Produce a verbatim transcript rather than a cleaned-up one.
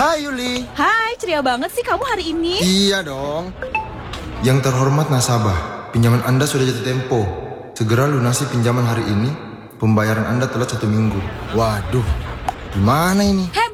Hai Yuli. Hai, ceria banget sih kamu hari ini. Iya dong. Yang terhormat nasabah, pinjaman Anda sudah jatuh tempo. Segera lunasi pinjaman hari ini. Pembayaran Anda telat satu minggu. Waduh, gimana ini? Hei,